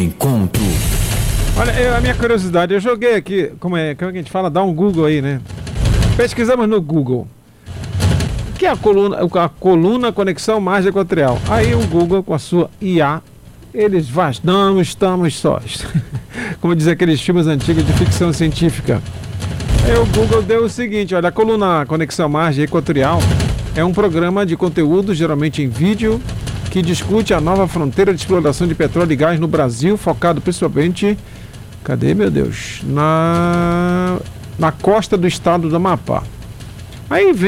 encontro. Olha, a minha curiosidade, eu joguei aqui, como é que a gente fala? Dá um Google aí, né? Pesquisamos no Google. O que é a coluna Conexão Margem Equatorial? Aí o Google, com a sua IA, eles não estamos sós. Como diz aqueles filmes antigos de ficção científica. Aí o Google deu o seguinte, olha, a coluna Conexão Margem Equatorial é um programa de conteúdo, geralmente em vídeo, que discute a nova fronteira de exploração de petróleo e gás no Brasil, focado principalmente, cadê, meu Deus? Na costa do estado do Amapá. Aí vem